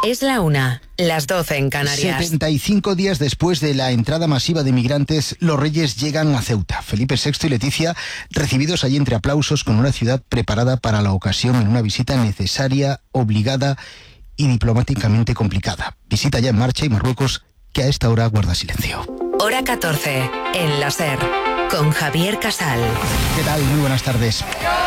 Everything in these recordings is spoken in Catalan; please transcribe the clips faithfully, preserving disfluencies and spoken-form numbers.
Es la una, las doce en Canarias. setenta y cinco días después de la entrada masiva de migrantes, los Reyes llegan a Ceuta. Felipe sexto y Leticia, recibidos allí entre aplausos con una ciudad preparada para la ocasión en una visita necesaria, obligada y diplomáticamente complicada. Visita ya en marcha y Marruecos, que a esta hora guarda silencio. Hora catorce, en la SER, con Javier Casal. ¿Qué tal? Muy buenas tardes.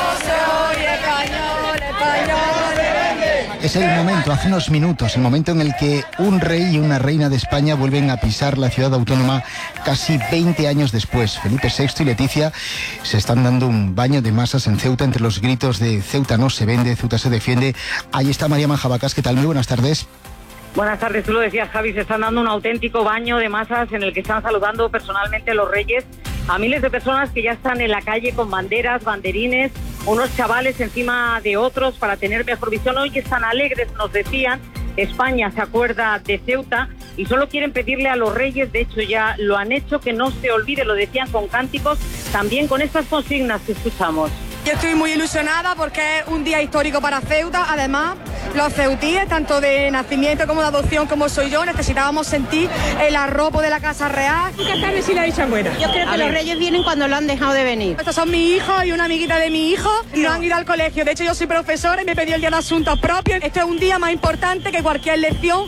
Es el momento, hace unos minutos, el momento en el que un rey y una reina de España vuelven a pisar la ciudad autónoma casi veinte años después. Felipe sexto y Leticia se están dando un baño de masas en Ceuta entre los gritos de Ceuta no se vende, Ceuta se defiende. Ahí está María Manjabacas. ¿Qué tal? Muy buenas tardes. Buenas tardes, tú lo decías, Javi, se están dando un auténtico baño de masas en el que están saludando personalmente a los reyes, a miles de personas que ya están en la calle con banderas, banderines, unos chavales encima de otros para tener mejor visión. Hoy están alegres, nos decían, España se acuerda de Ceuta y solo quieren pedirle a los reyes, de hecho ya lo han hecho, que no se olvide, lo decían con cánticos, también con estas consignas que escuchamos. Yo estoy muy ilusionada porque es un día histórico para Ceuta. Además, los ceutíes, tanto de nacimiento como de adopción como soy yo, necesitábamos sentir el arropo de la Casa Real. ¿Qué tal si la dicha buena? Yo creo que los reyes vienen cuando lo han dejado de venir. Estos son mis hijos y una amiguita de mi hijo. No han ido al colegio. De hecho, yo soy profesora y me pedí el día de asuntos propios. Este es un día más importante que cualquier lección.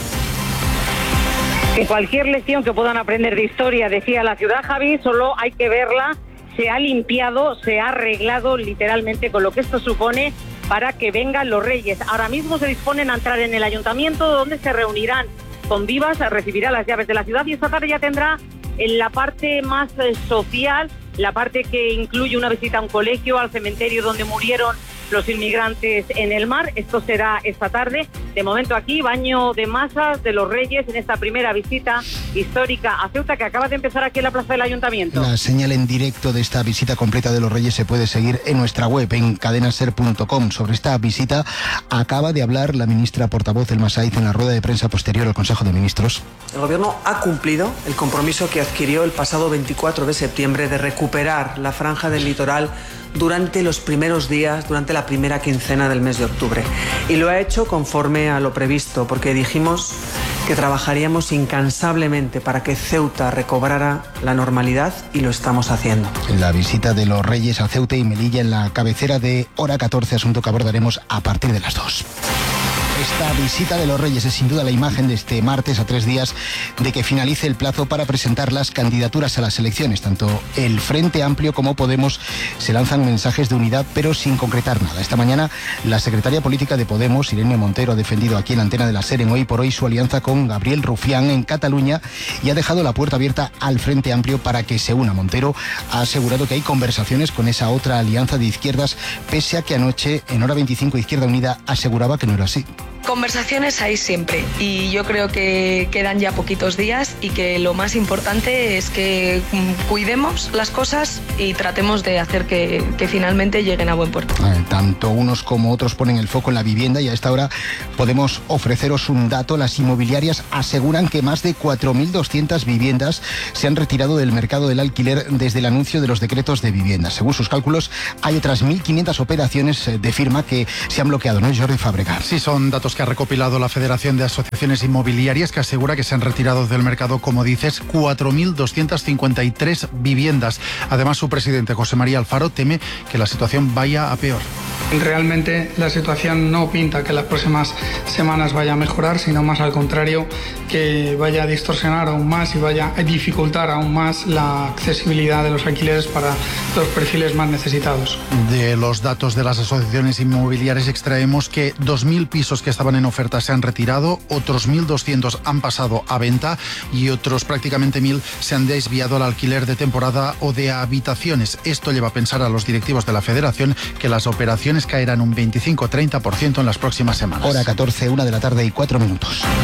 Que cualquier lección que puedan aprender de historia, decía la ciudad, Javi, solo hay que verla. Se ha limpiado, se ha arreglado literalmente con lo que esto supone para que vengan los reyes. Ahora mismo se disponen a entrar en el ayuntamiento, donde se reunirán con vivas, recibirá las llaves de la ciudad y esta tarde ya tendrá en la parte más eh, social, la parte que incluye una visita a un colegio, al cementerio donde murieron los inmigrantes en el mar. Esto será esta tarde. De momento aquí, baño de masas de los reyes en esta primera visita histórica a Ceuta que acaba de empezar aquí en la plaza del ayuntamiento. La señal en directo de esta visita completa de los reyes se puede seguir en nuestra web, en cadenaser punto com. Sobre esta visita acaba de hablar la ministra portavoz del Masaiz en la rueda de prensa posterior al Consejo de Ministros. El Gobierno ha cumplido el compromiso que adquirió el pasado veinticuatro de septiembre de recuperar la franja del litoral durante los primeros días, durante la primera quincena del mes de octubre. Y lo ha hecho conforme a lo previsto, porque dijimos que trabajaríamos incansablemente para que Ceuta recobrara la normalidad y lo estamos haciendo. La visita de los reyes a Ceuta y Melilla en la cabecera de Hora catorce, asunto que abordaremos a partir de las dos. Esta visita de los Reyes es sin duda la imagen de este martes, a tres días de que finalice el plazo para presentar las candidaturas a las elecciones. Tanto el Frente Amplio como Podemos se lanzan mensajes de unidad, pero sin concretar nada. Esta mañana la secretaria política de Podemos, Irene Montero, ha defendido aquí en la antena de la SER en Hoy por Hoy su alianza con Gabriel Rufián en Cataluña y ha dejado la puerta abierta al Frente Amplio para que se una. Montero ha asegurado que hay conversaciones con esa otra alianza de izquierdas, pese a que anoche en Hora veinticinco Izquierda Unida aseguraba que no era así. Conversaciones hay siempre y yo creo que quedan ya poquitos días y que lo más importante es que cuidemos las cosas y tratemos de hacer que, que finalmente lleguen a buen puerto. Eh, tanto unos como otros ponen el foco en la vivienda y a esta hora podemos ofreceros un dato. Las inmobiliarias aseguran que más de cuatro mil doscientas viviendas se han retirado del mercado del alquiler desde el anuncio de los decretos de vivienda. Según sus cálculos, hay otras mil quinientas operaciones de firma que se han bloqueado, ¿no, Jordi Fàbrega? Sí, son datos que ha recopilado la Federación de Asociaciones Inmobiliarias, que asegura que se han retirado del mercado, como dices, cuatro mil doscientas cincuenta y tres viviendas. Además, su presidente, José María Alfaro, teme que la situación vaya a peor. Realmente la situación no pinta que las próximas semanas vaya a mejorar, sino más al contrario, que vaya a distorsionar aún más y vaya a dificultar aún más la accesibilidad de los alquileres para los perfiles más necesitados. De los datos de las asociaciones inmobiliarias extraemos que dos mil pisos que estaban en oferta se han retirado, otros mil doscientos han pasado a venta y otros prácticamente mil se han desviado al alquiler de temporada o de habitaciones. Esto lleva a pensar a los directivos de la Federación que las operaciones caerán un veinticinco a treinta por ciento en las próximas semanas. Hora catorce, una de la tarde y cuatro minutos.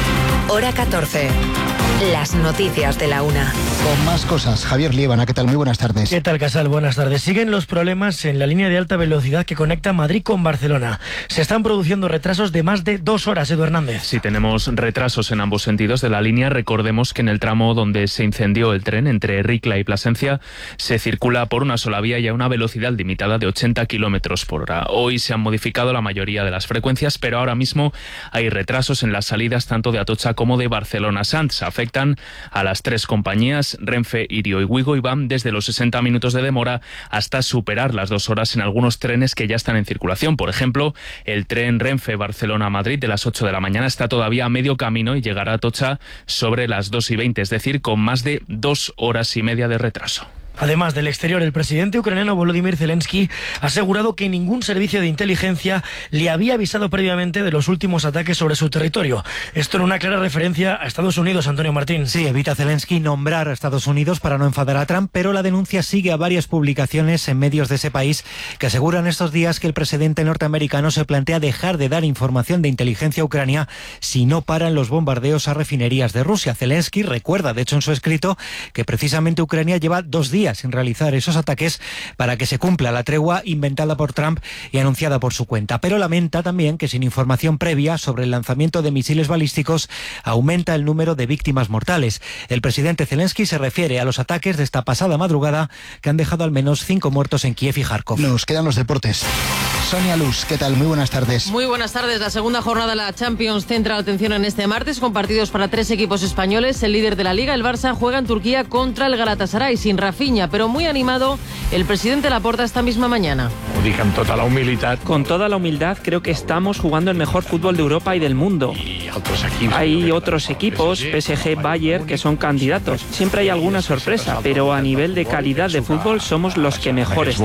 Hora catorce. Las noticias de la una. Con más cosas, Javier Liébana, ¿qué tal? Muy buenas tardes. ¿Qué tal, Casal? Buenas tardes. Siguen los problemas en la línea de alta velocidad que conecta Madrid con Barcelona. Se están produciendo retrasos de más de dos horas, Edu Hernández. Sí, tenemos retrasos en ambos sentidos de la línea. Recordemos que en el tramo donde se incendió el tren entre Ricla y Plasencia se circula por una sola vía y a una velocidad limitada de ochenta kilómetros por hora. Hoy se han modificado la mayoría de las frecuencias, pero ahora mismo hay retrasos en las salidas tanto de Atocha como de Barcelona-Sants. Afectan a las tres compañías, Renfe, Irio y Wigo, y van desde los sesenta minutos de demora hasta superar las dos horas en algunos trenes que ya están en circulación. Por ejemplo, el tren Renfe Barcelona-Madrid de las ocho de la mañana está todavía a medio camino y llegará a Atocha sobre las dos y veinte, es decir, con más de dos horas y media de retraso. Además del exterior, el presidente ucraniano Volodymyr Zelensky ha asegurado que ningún servicio de inteligencia le había avisado previamente de los últimos ataques sobre su territorio. Esto en una clara referencia a Estados Unidos, Antonio Martín. Sí, evita Zelensky nombrar a Estados Unidos para no enfadar a Trump, pero la denuncia sigue a varias publicaciones en medios de ese país que aseguran estos días que el presidente norteamericano se plantea dejar de dar información de inteligencia a Ucrania si no paran los bombardeos a refinerías de Rusia. Zelensky recuerda, de hecho, en su escrito, que precisamente Ucrania lleva dos días sin realizar esos ataques para que se cumpla la tregua inventada por Trump y anunciada por su cuenta. Pero lamenta también que sin información previa sobre el lanzamiento de misiles balísticos aumenta el número de víctimas mortales. El presidente Zelensky se refiere a los ataques de esta pasada madrugada que han dejado al menos cinco muertos en Kiev y Kharkov. Nos quedan los deportes. Sonia Luz, ¿qué tal? Muy buenas tardes. Muy buenas tardes. La segunda jornada de la Champions centra la atención en este martes con partidos para tres equipos españoles. El líder de la Liga, el Barça, juega en Turquía contra el Galatasaray sin Rafinha, pero muy animado el presidente Laporta esta misma mañana. Con toda la humildad. Con toda la humildad creo que estamos jugando el mejor fútbol de Europa y del mundo. Y otros equipos. Hay otros equipos, P S G, Bayern, que son candidatos. Siempre hay alguna sorpresa, pero a nivel de calidad de fútbol somos los que mejores.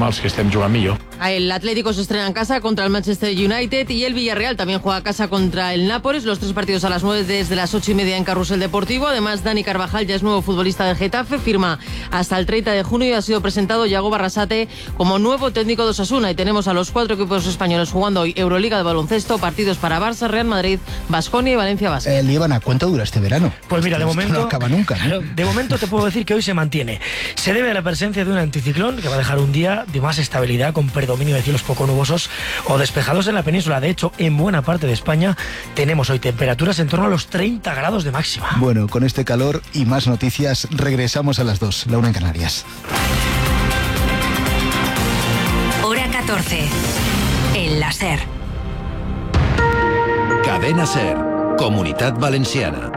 El Atlético se estrena en casa contra el Manchester United y el Villarreal también juega a casa contra el Nápoles. Los tres partidos a las nueve desde las ocho y media en Carrusel Deportivo. Además, Dani Carvajal ya es nuevo futbolista del Getafe, firma hasta el treinta de junio y ha sido presentado Yago Barrasate como nuevo técnico de Osasuna. Y tenemos a los cuatro equipos españoles jugando hoy Euroliga de baloncesto, partidos para Barça, Real Madrid, Baskonia y Valencia Basket. Eh, Liébana, ¿cuánto dura este verano? Pues mira, de Esto momento no acaba nunca, ¿no? De momento te puedo decir que hoy se mantiene. Se debe a la presencia de un anticiclón que va a dejar un día de más estabilidad con predominio de cielos poco nubosos o despejados en la península. De hecho, en buena parte de España tenemos hoy temperaturas en torno a los treinta grados de máxima. Bueno, con este calor y más noticias regresamos a las dos, la una en Canarias. Hora catorce. En la SER. Cadena SER. Comunitat Valenciana.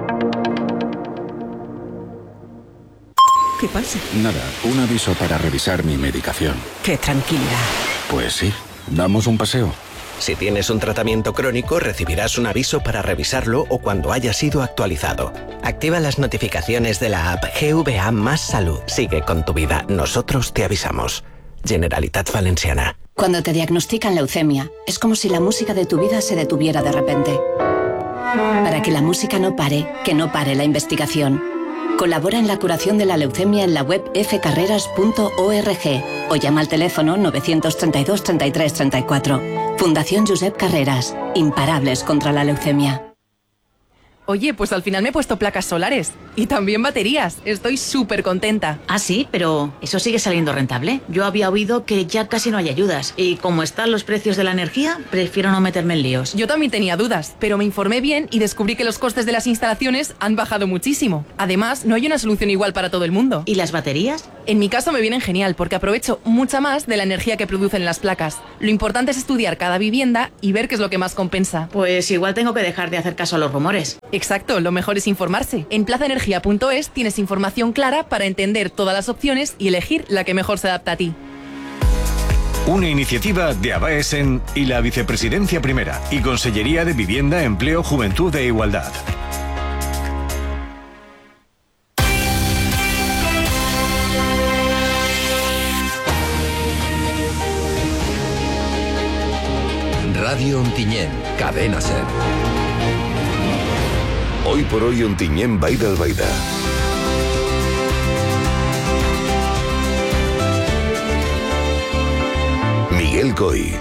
¿Qué pasa? Nada, un aviso para revisar mi medicación. Qué tranquilidad. Pues sí, damos un paseo. Si tienes un tratamiento crónico, recibirás un aviso para revisarlo o cuando haya sido actualizado. Activa las notificaciones de la app G V A Más Salud. Sigue con tu vida. Nosotros te avisamos. Generalitat Valenciana. Cuando te diagnostican leucemia, es como si la música de tu vida se detuviera de repente. Para que la música no pare, que no pare la investigación. Colabora en la curación de la leucemia en la web f carreras punto org o llama al teléfono nueve tres dos, treinta y tres, treinta y cuatro. Fundación Josep Carreras. Imparables contra la leucemia. Oye, pues al final me he puesto placas solares y también baterías. Estoy súper contenta. Ah, sí, pero ¿eso sigue saliendo rentable? Yo había oído que ya casi no hay ayudas y como están los precios de la energía, prefiero no meterme en líos. Yo también tenía dudas, pero me informé bien y descubrí que los costes de las instalaciones han bajado muchísimo. Además, no hay una solución igual para todo el mundo. ¿Y las baterías? En mi caso me vienen genial porque aprovecho mucha más de la energía que producen las placas. Lo importante es estudiar cada vivienda y ver qué es lo que más compensa. Pues igual tengo que dejar de hacer caso a los rumores. Exacto, lo mejor es informarse. En plaza energía punto es tienes información clara para entender todas las opciones y elegir la que mejor se adapta a ti. Una iniciativa de Abaesen y la Vicepresidencia Primera y Consellería de Vivienda, Empleo, Juventud e Igualdad. Radio Ontinyent, Cadena SER. Hoy por hoy Ontinyent Baida al Baida. Miguel Coy.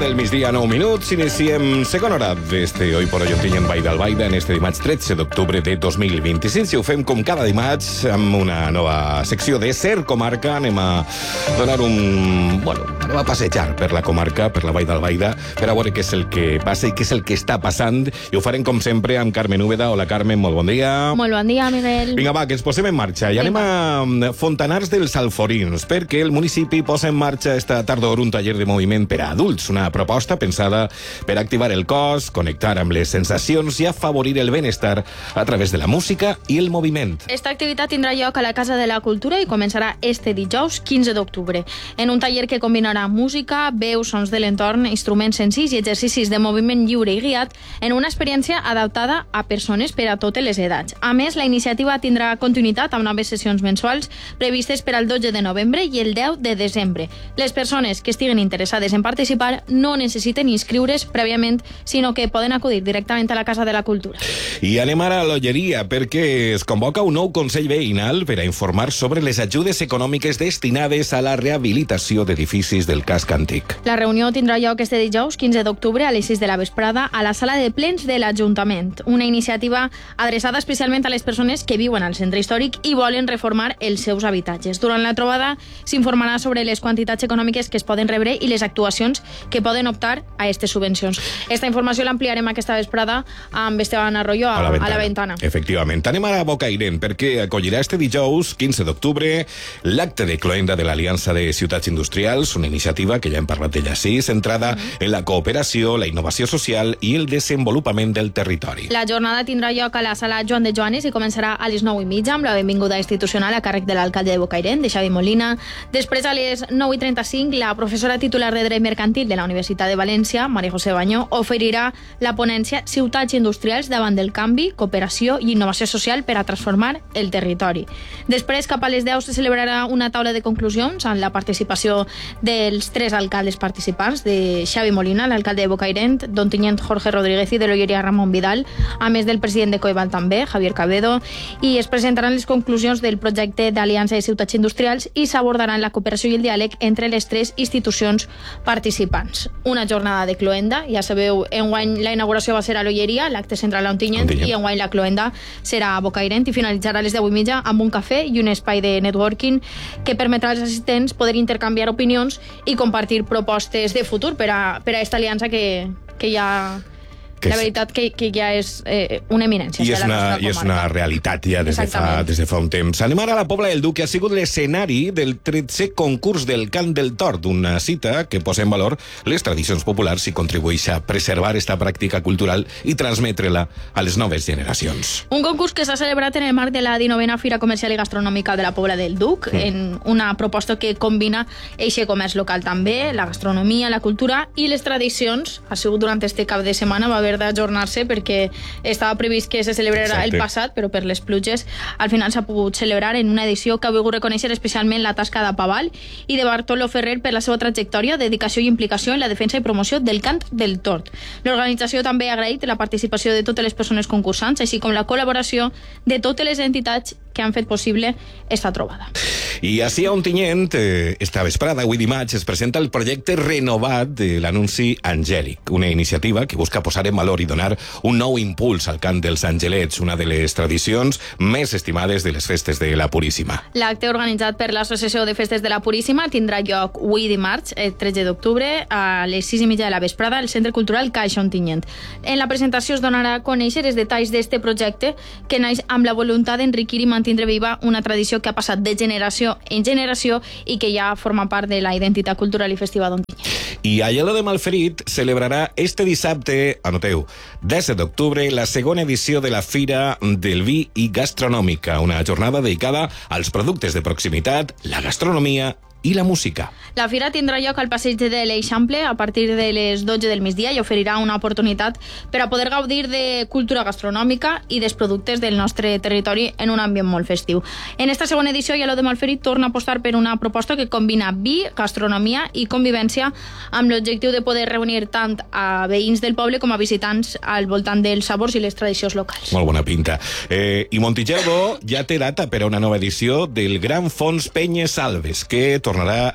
del migdia, nou minuts. Iniciem segona hora d'este Hoy por Hoy Ontinyent Vall d'Albaida en este dimarts tretze d'octubre de dos mil vint-i-sis. I ho fem com cada dimarts amb una nova secció de Ser Comarca. Anem a donar un... Bueno, anem a passejar per la comarca, per la Vall d'Albaida, per a veure què és el que passa i què és el que està passant. I ho farem com sempre amb Carmen Úbeda. Hola Carmen, molt bon dia. Molt bon dia, Miguel. Vinga, va, que ens posem en marxa. I anem a Fontanars dels Alforins, perquè el municipi posa en marxa esta tardor un taller de moviment per a adults, una proposta pensada per activar el cos, connectar amb les sensacions i afavorir el benestar a través de la música i el moviment. Esta activitat tindrà lloc a la Casa de la Cultura i començarà este dijous quinze d'octubre, en un taller que combinarà música, veus, sons de l'entorn, instruments senzills i exercicis de moviment lliure i guiat en una experiència adaptada a persones per a totes les edats. A més, la iniciativa tindrà continuïtat amb noves sessions mensuals previstes per al dotze de novembre i el deu de desembre. Les persones que estiguen interessades en participar no necessiten inscriure's prèviament, sinó que poden acudir directament a la Casa de la Cultura. I anem ara a l'Olleria, perquè es convoca un nou Consell Veïnal per a informar sobre les ajudes econòmiques destinades a la rehabilitació d'edificis del casc antic. La reunió tindrà lloc este dijous quinze d'octubre a les sis de la vesprada a la sala de plens de l'Ajuntament, una iniciativa adreçada especialment a les persones que viuen al centre històric i volen reformar els seus habitatges. Durant la trobada s'informarà sobre les quantitats econòmiques que es poden rebre i les actuacions que poden optar a aquestes subvencions. Esta informació l'ampliarem aquesta vesprada amb Esteban Arroyo a, a, la, ventana. a la ventana. Efectivament. Anem ara a Bocairent, perquè acollirà este dijous, quinze d'octubre, l'acte de cloenda de l'Aliança de Ciutats Industrials, una iniciativa que ja hem parlat d'ella sí, centrada mm-hmm. en la cooperació, la innovació social i el desenvolupament del territori. La jornada tindrà lloc a la sala Joan de Joanes i començarà a les nou i mitja amb la benvinguda institucional a càrrec de l'alcalde de Bocairent, de Xavi Molina. Després, a les nou i trenta-cinc, la professora titular de Dret Mercantil de la Universitat de València, María José Bañó, oferirà la ponència Ciutats Industrials davant del canvi, cooperació i innovació social per a transformar el territori. Després, cap a les deu, se celebrarà una taula de conclusions amb la participació dels tres alcaldes participants, de Xavi Molina, l'alcalde de Bocairent, d'Ontinyent Jorge Rodríguez i de l'Olleria Ramon Vidal, a més del president de Coeval també, Javier Cabedo, i es presentaran les conclusions del projecte d'Aliança de Ciutats Industrials i s'abordaran la cooperació i el diàleg entre les tres institucions participants. Una jornada de cloenda, ja sabeu, enguany la inauguració va ser a l'Olleria, l'acte central a Ontinyent, i enguany la cloenda serà a Bocairent i finalitzarà a les deu i mitja amb un cafè i un espai de networking que permetrà als assistents poder intercanviar opinions i compartir propostes de futur per a, per a esta aliança que, que ja... Que la veritat que, que ja és eh, una eminència. I és una, i és una realitat ja des de, fa, des de fa un temps. Anem ara a la Pobla del Duc, que ha sigut l'escenari del tretzè concurs del Cant del Tord, una cita que posa en valor les tradicions populars i contribueix a preservar esta pràctica cultural i transmetre-la a les noves generacions. Un concurs que s'ha celebrat en el marc de la dinovena Fira Comercial i Gastronòmica de la Pobla del Duc, mm. en una proposta que combina eixe comerç local també, la gastronomia, la cultura i les tradicions. Ha sigut durant este cap de setmana, va haver d'ajornar-se perquè estava previst que se celebrarà Exacte. el passat, però per les pluges al final s'ha pogut celebrar en una edició que ha volgut reconèixer especialment la tasca de Paval i de Bartolo Ferrer per la seva trajectòria, dedicació i implicació en la defensa i promoció del cant del tord. L'organització també ha agraït la participació de totes les persones concursants, així com la col·laboració de totes les entitats que han fet possible esta trobada. I així a Ontinyent, eh, esta vesprada, avui dimarts, es presenta el projecte renovat de l'anunci Angèlic, una iniciativa que busca posar en valor i donar un nou impuls al cant dels angelets, una de les tradicions més estimades de les festes de la Puríssima. L'acte organitzat per l'Associació de Festes de la Puríssima tindrà lloc avui dimarts, el tretze d'octubre, a les sis i mitja de la vesprada, al Centre Cultural Caixa Ontinyent. En la presentació es donarà a conèixer els detalls d'este projecte que naix amb la voluntat d'enriquir i mantindre viva una tradició que ha passat de generació en generació i que ja forma part de la identitat cultural i festiva d'Ontinyent. I Aielo de Malferit celebrarà este dissabte, anoteu, disset d'octubre, la segona edició de la Fira del Vi i Gastronòmica, una jornada dedicada als productes de proximitat, la gastronomia i la música. La fira tindrà lloc al passeig de l'Eixample a partir de les dotze del migdia i oferirà una oportunitat per a poder gaudir de cultura gastronòmica i dels productes del nostre territori en un ambient molt festiu. En esta segona edició, Aielo de Malferit torna a apostar per una proposta que combina vi, gastronomia i convivència amb l'objectiu de poder reunir tant a veïns del poble com a visitants al voltant dels sabors i les tradicions locals. Molt bona pinta. Eh, I Montitxelvo ja té data per a una nova edició del Gran Fons Penyes Salves, que tornarà el divuit d'abril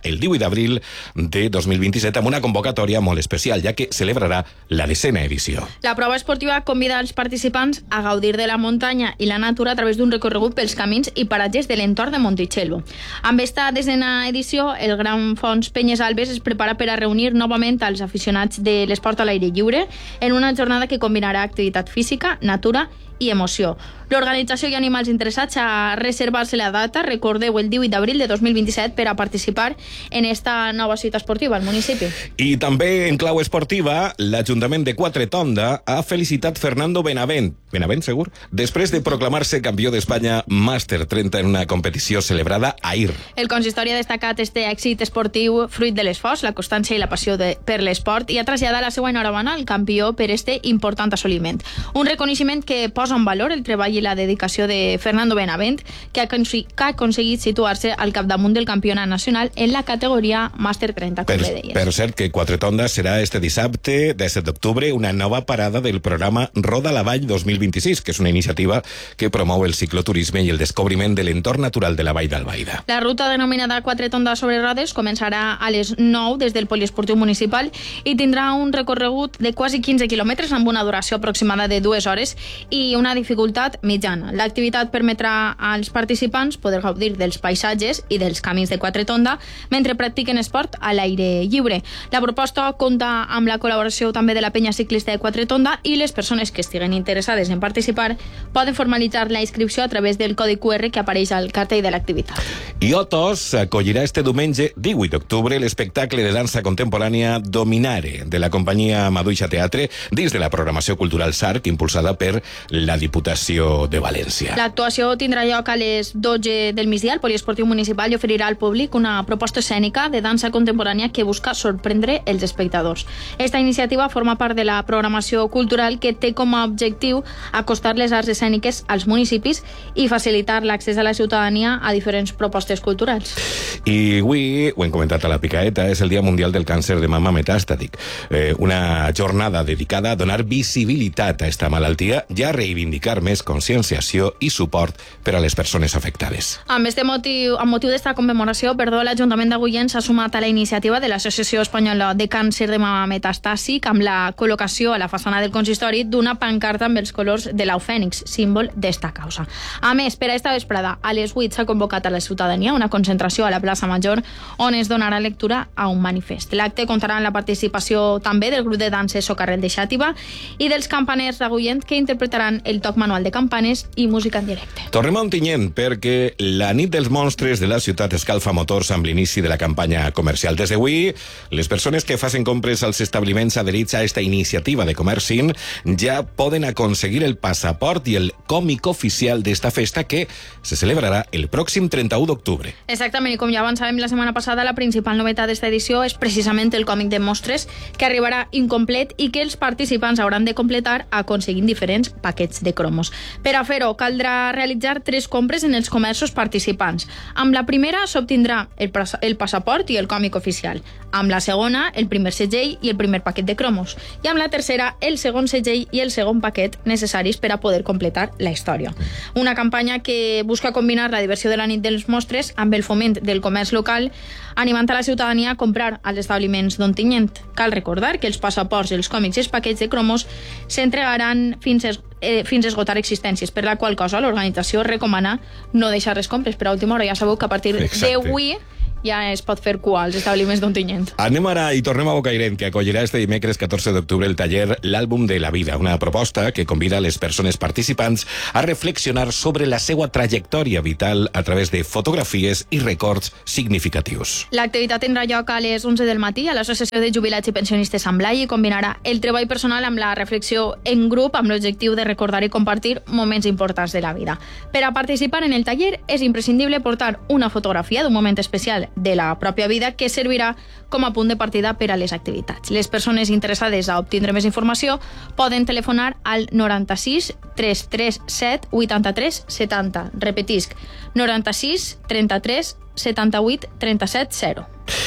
d'abril de dos mil vint-i-set amb una convocatòria molt especial, ja que celebrarà la desena edició. La prova esportiva convida els participants a gaudir de la muntanya i la natura a través d'un recorregut pels camins i paratges de l'entorn de Monticello. Amb esta desena edició, el Gran Fons Penyes Albes es prepara per a reunir novament als aficionats de l'esport a l'aire lliure en una jornada que combinarà activitat física, natura i emoció. L'organització i animals interessats a reservar-se la data, recordeu, el divuit d'abril de dos mil vint-i-set per a participar en esta nova cita esportiva al municipi. I també en clau esportiva, l'Ajuntament de Quatretonda ha felicitat Fernando Benavent, Benavent segur, després de proclamar-se campió d'Espanya Màster trenta en una competició celebrada ahir. El consistori ha destacat este èxit esportiu fruit de l'esforç, la constància i la passió de, per l'esport i ha traslladat la seva enhorabona al campió per este important assoliment. Un reconeixement que posa en valor el treball i la dedicació de Fernando Benavent, que ha, que ha aconseguit situar-se al capdamunt del campionat nacional en la categoria Màster trenta, com per, bé deies. Per cert, que Quatretonda serà este dissabte, disset d'octubre, una nova parada del programa Roda la Vall dos mil vint-i-sis, que és una iniciativa que promou el cicloturisme i el descobriment de l'entorn natural de la Vall d'Albaida. La ruta denominada Quatretonda sobre rodes començarà a les nou des del poliesportiu municipal i tindrà un recorregut de quasi quinze quilòmetres amb una duració aproximada de dues hores i una dificultat mitjana. L'activitat permetrà als participants poder gaudir dels paisatges i dels camins de Quatretonda mentre practiquen esport a l'aire lliure. La proposta compta amb la col·laboració també de la penya ciclista de Quatretonda i les persones que estiguen interessades en participar poden formalitzar la inscripció a través del codi cu erre que apareix al cartell de l'activitat. I Otos acollirà este diumenge divuit d'octubre l'espectacle de dansa contemporània Dominare de la companyia Maduixa Teatre dins de la programació cultural Sarc impulsada per la Diputació de València. L'actuació tindrà lloc a les dotze del migdia al poliesportiu municipal i oferirà al públic una proposta escènica de dansa contemporània que busca sorprendre els espectadors. Esta iniciativa forma part de la programació cultural que té com a objectiu acostar les arts escèniques als municipis i facilitar l'accés a la ciutadania a diferents propostes culturals. I avui, ho hem comentat a la Picaeta, és el Dia Mundial del Càncer de Mama Metàstatic, eh, una jornada dedicada a donar visibilitat a esta malaltia i a reivindicar més conscienciació i suport per a les persones afectades. Amb este motiu, amb motiu d'esta commemoració, perdó, l'Ajuntament d'Agullent s'ha sumat a la iniciativa de l'Associació Espanyola de Càncer de Mama Metastàsic amb la col·locació a la façana del consistori d'una pancarta amb els colors de l'au fènix, símbol d'esta causa. A més, per a esta vesprada, a les vuit s'ha convocat a la ciutadania una concentració a la plaça Major on es donarà lectura a un manifest. L'acte comptarà amb la participació també del grup de danses Socarret de Xàtiva i dels campaners d'Agullent que interpretaran el toc manual de campanes i música en directe. Tornem a Ontinyent perquè la nit dels monstres de la ciutat escalfa motors amb l'inici de la campanya comercial. Des d'avui, les persones que facin compres als establiments adherits a esta iniciativa de Comercin ja poden aconseguir el passaport i el còmic oficial d'esta festa que se celebrarà el pròxim trenta-u d'octubre. Exactament, i com ja avançàvem la setmana passada, la principal novetat d'esta edició és precisament el còmic de mostres que arribarà incomplet i que els participants hauran de completar aconseguint diferents paquets de cromos. Per a fer-ho, caldrà realitzar tres compres en els comerços participants. Amb la primera s'obtindrà el, el passaport i el còmic oficial. Amb la segona, el primer segell i el primer paquet de cromos. I amb la tercera, el segon segell i el segon paquet necessaris per a poder completar la història. Una campanya que busca combinar la diversió de la nit dels mostres amb el foment del comerç local, animant a la ciutadania a comprar als establiments d'Ontinyent. Cal recordar que els passaports, els còmics i els paquets de cromos s'entregaran fins a Eh, fins a esgotar existències, per la qual cosa l'organització recomana no deixar les compres per a última hora. Ja sabeu que a partir d'avui ja es pot fer cua als establiments d'Ontinyent. Anem ara i tornem a Bocairent, que acollirà este dimecres catorze d'octubre el taller L'àlbum de la vida, una proposta que convida les persones participants a reflexionar sobre la seva trajectòria vital a través de fotografies i records significatius. L'activitat tindrà lloc a les onze del matí a l'Associació de Jubilats i Pensionistes Sant Blai i combinarà el treball personal amb la reflexió en grup amb l'objectiu de recordar i compartir moments importants de la vida. Per a participar en el taller és imprescindible portar una fotografia d'un moment especial de la pròpia vida que servirà com a punt de partida per a les activitats. Les persones interessades a obtindre més informació poden telefonar al noranta-sis tres tres set vuitanta-tres setanta. Repetisc, noranta-sis trenta-tres setanta-vuit trenta-set zero.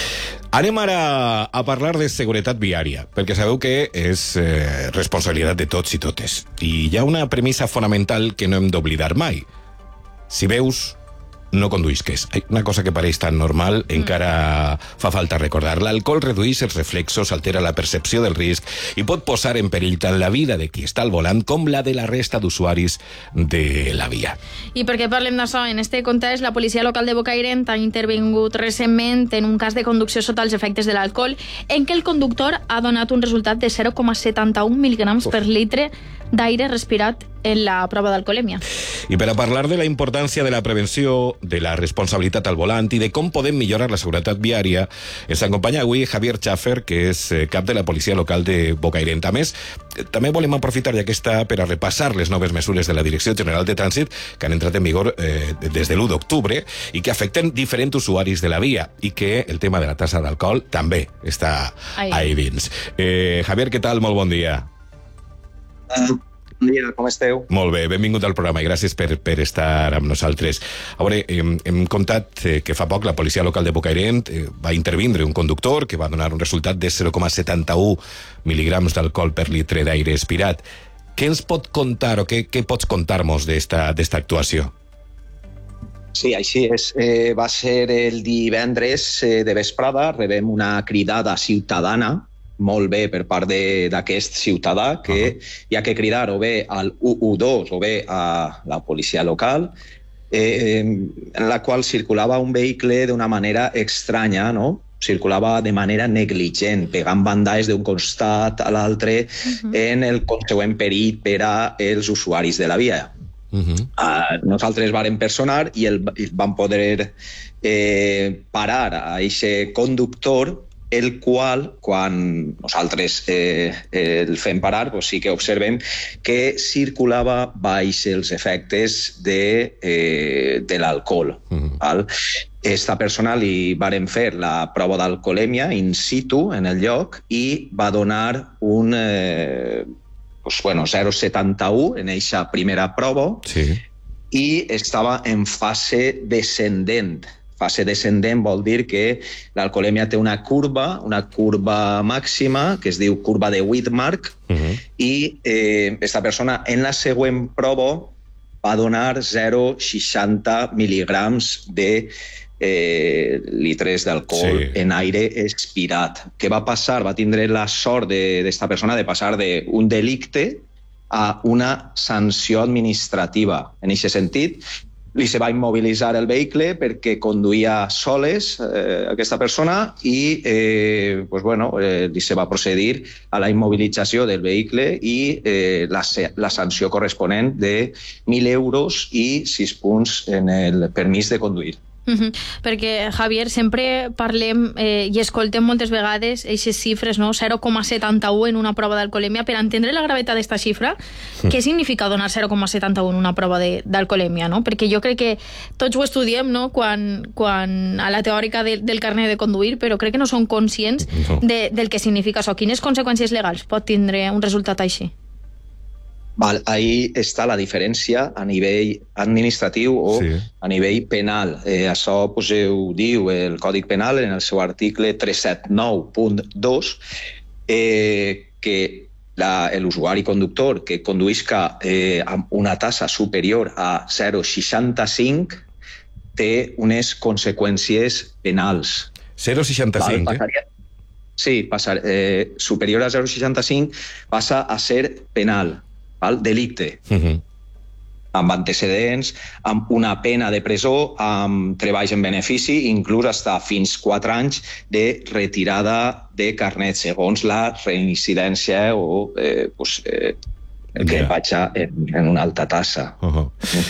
Anem ara a parlar de seguretat viària, perquè sabeu que és eh, responsabilitat de tots i totes. I hi ha una premissa fonamental que no hem d'oblidar mai. Si veus, no conduïsques. Una cosa que pareix tan normal mm. encara fa falta recordar. L'alcohol redueix els reflexos, altera la percepció del risc i pot posar en perill tant la vida de qui està al volant com la de la resta d'usuaris de la via. I perquè parlem d'això, en este context, la policia local de Bocairent ha intervingut recentment en un cas de conducció sota els efectes de l'alcohol en què el conductor ha donat un resultat de zero coma setanta-un mil·lígrams per litre d'aire respirat en la prova d'alcoholèmia. I per a parlar de la importància de la prevenció, de la responsabilitat al volant i de com podem millorar la seguretat viària, ens acompanya avui Javier Schaffer, que és cap de la policia local de Bocairent. A més, també volem aprofitar aquesta per a repassar les noves mesures de la Direcció General de Trànsit que han entrat en vigor eh, des de l'u d'octubre i que afecten diferents usuaris de la via i que el tema de la tassa d'alcohol també està ahí, ahí dins. Eh, Javier, què tal? Molt bon dia. Uh, bon dia, com esteu? Molt bé, benvingut al programa i gràcies per, per estar amb nosaltres. A veure, hem, hem contat eh, que fa poc la policia local de Bocairent eh, va intervindre un conductor que va donar un resultat de zero coma setanta-un mil·lígrams d'alcohol per litre d'aire expirat. Què ens pot contar o què, què pots contar-nos d'esta d'esta actuació? Sí, així és. Eh, va ser el divendres eh, de vesprada, rebem una cridada ciutadana molt bé per part d'aquest ciutadà que uh-huh. hi ha que cridar o bé al u u dos o bé a la policia local, eh, en la qual circulava un vehicle d'una manera estranya, no? Circulava de manera negligent, pegant bandalls d'un costat a l'altre uh-huh. en el consegüent perill per als usuaris de la via. Uh-huh. Uh, nosaltres vàrem personar i el, el vam poder eh, parar a aquest conductor, el qual, quan nosaltres eh, el fem parar, doncs sí que observem que circulava baix els efectes de, eh, de l'alcohol. Mm. Val? Esta persona li varen fer la prova d'alcoholèmia in situ en el lloc i va donar un eh, doncs, bueno, zero coma setanta-un en aquesta primera prova sí. i estava en fase descendent. Fase descendent vol dir que l'alcoholèmia té una curva, una curva màxima, que es diu curva de Widmark, uh-huh. i eh, esta persona en la següent prova va donar zero coma seixanta mil·lígrams de eh, litres d'alcohol sí. en aire expirat. Què va passar? Va tindre la sort d'esta persona de passar d'un delicte a una sanció administrativa. En aquest sentit, li se va immobilitzar el vehicle perquè conduïa soles eh, aquesta persona i eh, pues bueno, eh, li se va procedir a la immobilització del vehicle i eh, la, la sanció corresponent de mil euros i sis punts en el permís de conduir. Uh-huh. Perquè, Javier, sempre parlem eh, i escoltem moltes vegades aquestes xifres, no? zero coma setanta-un en una prova d'alcoholèmia. Per entendre la gravetat d'esta xifra, uh-huh. què significa donar zero coma setanta-un en una prova d'alcoholèmia? No? Perquè jo crec que tots ho estudiem, no? quan, quan a la teòrica de, del carnet de conduir, però crec que no són conscients no. de, del que significa això. Quines conseqüències legals pot tindre un resultat així? Val, ahí està la diferència a nivell administratiu o sí. a nivell penal. Eh, això pues, ho diu el Còdic Penal en el seu article tres-cents setanta-nou punt dos eh, que l'usuari conductor que conduïsca eh, amb una tassa superior a zero coma seixanta-cinc té unes conseqüències penals. zero coma seixanta-cinc, Val, passaria... eh? Sí, passar, eh, superior a zero coma seixanta-cinc passa a ser penal. Val? Delicte, uh-huh. amb antecedents, amb una pena de presó, amb treballs en benefici, inclús hasta fins quatre anys de retirada de carnet, segons la reincidència o eh, pues, eh, el que yeah. vaig en, en una alta tassa. Uh-huh.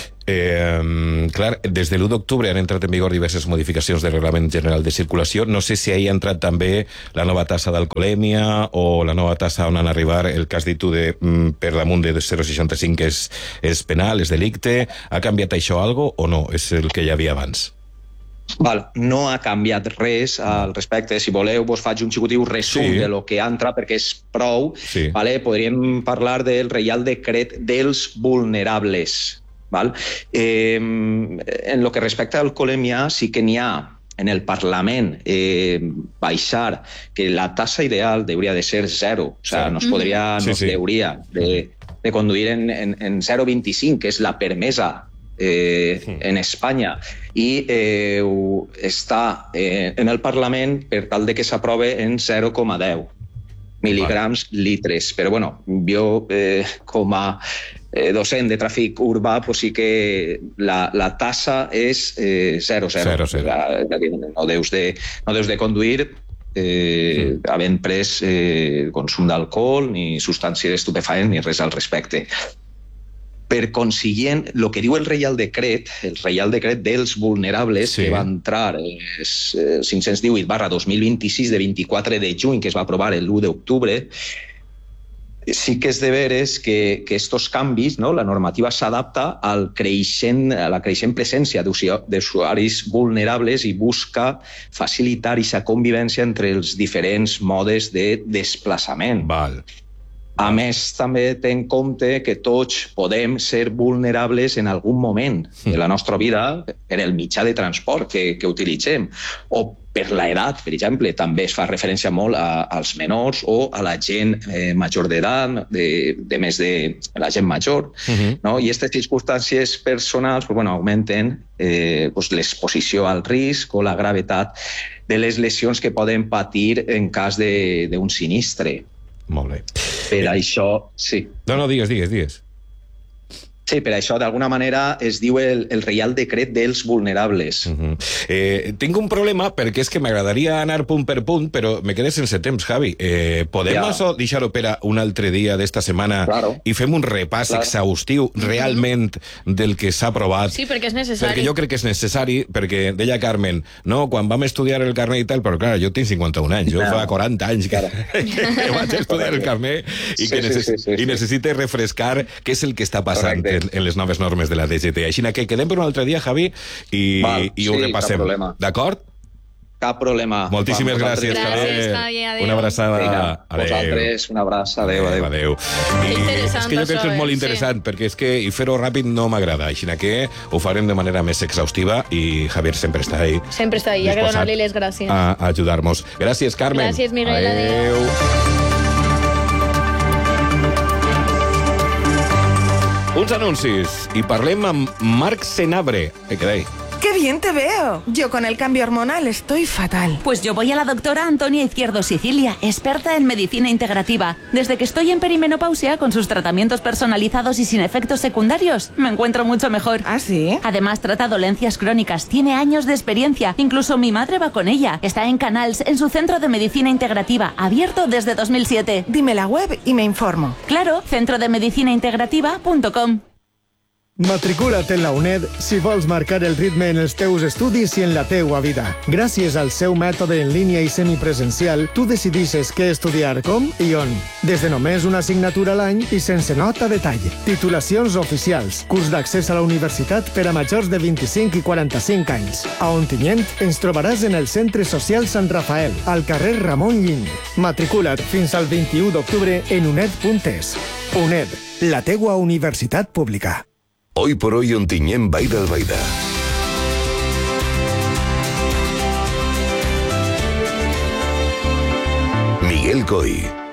Eh, clar, des de l'u d'octubre han entrat en vigor diverses modificacions del Reglament General de Circulació. No sé si ahí ha entrat també la nova tassa d'alcoholèmia o la nova tassa on han arribat el que has dit tu de per damunt de zero coma seixanta-cinc que és, és penal, és delicte. Ha canviat això algo o no? És el que hi havia abans? Val, no ha canviat res al respecte. Si voleu, vos faig un xicotiu resum sí. de lo que entra, perquè és prou. Sí. Vale? Podríem parlar del Reial Decret dels vulnerables. Val? Eh, en lo que respecta a l'alcoholèmia, sí que n'hi ha en el Parlament eh, baixar que la tassa ideal hauria de ser zero. O sea, sí. nos podria, sí, nos sí. hauria de, de conduir en, en, en zero coma vint-i-cinc, que és la permesa eh, sí. en Espanya i eh, està eh, en el Parlament per tal de que s'aprove en zero coma deu mil·ligrams litres. Però bueno, jo eh, com a eh, docent de tràfic urbà pues sí que la, la tassa és eh, zero zero. No deus de, no deus de conduir eh, mm. havent pres eh, consum d'alcohol, ni substàncies estupefaents, ni res al respecte. Per consiguient, el que diu el Reial Decret, el Reial Decret dels vulnerables, sí. que va entrar és cinc-cents divuit barra dos mil vint-i-sis de vint-i-quatre de juny, que es va aprovar l'u d'octubre, sí que és de veres que, que estos canvis, no? La normativa s'adapta al creixent, a la creixent presència d'usuaris vulnerables i busca facilitar aquesta convivència entre els diferents modes de desplaçament. Val. A més, també té en compte que tots podem ser vulnerables en algun moment de la nostra vida per el mitjà de transport que, que utilitzem, o per l'edat, per exemple. També es fa referència molt a, als menors o a la gent eh, major d'edat, de, de més de la gent major, uh-huh. no? I aquestes circumstàncies personals pues, bueno, augmenten eh, pues, l'exposició al risc o la gravetat de les lesions que poden patir en cas d'un sinistre. Molt bé. Per això, sí. No, no, digues, digues, digues. Sí, per això, d'alguna manera, es diu el, el Reial Decret dels vulnerables. Uh-huh. eh, tinc un problema, perquè és que m'agradaria anar punt per punt, però me quedé sense temps, Javi. Eh, podem ja. això deixar-ho per a un altre dia d'esta setmana claro. i fem un repàs claro. exhaustiu realment del que s'ha aprovat? Sí, perquè és necessari. Perquè jo crec que és necessari, perquè deia Carmen, no, quan vam estudiar el carnet i tal, però clar, jo tinc cinquanta-un anys, jo no. fa quaranta anys que, que vaig estudiar el carnet i, sí, que necess sí, sí, sí, sí. i necessite refrescar què és el que està passant. Correcte. En, en les noves normes de la D G T. Així que quedem per un altre dia, Javi, i, Val, i ho sí, repassem. D'acord? Cap problema. Moltíssimes Va, gràcies, gràcies Javi. Una abraçada. Vinga, vosaltres, una abraça. Adéu, adéu. adéu. I és que jo crec que és molt interessant, sí. perquè és que i fer-ho ràpid no m'agrada. Així que ho farem de manera més exhaustiva i Javier sempre està ahí. Sempre està ahí, ja que donar-li les gràcies. A ajudar-nos. Gràcies, Carmen. Gràcies, Miguel. Adéu. adéu. Uns anuncis i parlem amb Marc Senabre. Eh, què deia? ¡Qué bien te veo! Yo con el cambio hormonal estoy fatal. Pues yo voy a la doctora Antonia Izquierdo Sicilia, experta en medicina integrativa. Desde que estoy en perimenopausia, con sus tratamientos personalizados y sin efectos secundarios, me encuentro mucho mejor. ¿Ah, sí? Además, trata dolencias crónicas, tiene años de experiencia. Incluso mi madre va con ella. Está en Canals, en su centro de medicina integrativa, abierto desde dos mil siete. Dime la web y me informo. Claro, centro de medicina integrativa punto com. Matricula't en la UNED si vols marcar el ritme en els teus estudis i en la teua vida. Gràcies al seu mètode en línia i semipresencial, tu decidixes què estudiar, com i on. Des de només una assignatura a l'any i sense nota de tall. Titulacions oficials. Curs d'accés a la universitat per a majors de vint-i-cinc i quaranta-cinc anys. A Ontinyent ens trobaràs en el Centre Social Sant Rafael, al carrer Ramon Lliny. Matricula't fins al vint-i-u d'octubre en uned punt es. UNED, la teua universitat pública. Hoy por hoy Ontinyent Vall d'Albaida. Miguel Coy.